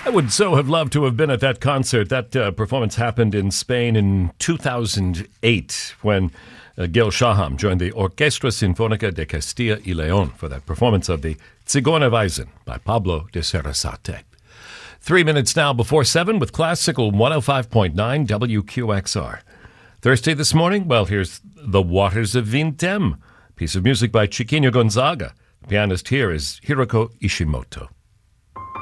I would so have loved to have been at that concert. That performance happened in Spain in 2008 when Gil Shaham joined the Orquestra Sinfónica de Castilla y León for that performance of the Zigeunerweisen by Pablo de Sarasate. 3 minutes now before 7 with Classical 105.9 WQXR. Thirsty this morning? Well, here's The Waters of Vintem, piece of music by Chiquinho Gonzaga. The pianist here is Hiroko Ishimoto.